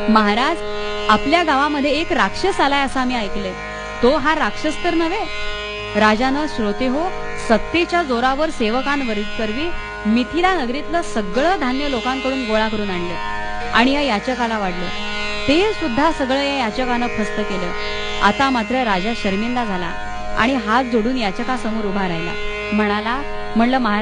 महाराज, आपल्या गावामध्ये एक राक्षस आलाय असं आम्ही ऐकले. तो हा राक्षस तर नव्हे? राजानं श्रोते हो सत्तेच्या जोरावर सेवकांवर करवी मिथिला नगरीतलं सगळं धान्य लोकांकडून गोळा करून आणलं आणि या याचकाला वाढलं. ते सुद्धा सगळं या याचकानं फस्त केलं. आता मात्र राजा शर्मिंदा झाला आणि हात जोडून याचकासमोर उभा राहिला. म्हणलं, महाराज